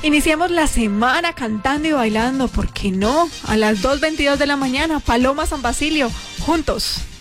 Iniciemos la semana cantando y bailando, ¿por qué no? A las 2:22 de la mañana, Paloma San Basilio, juntos.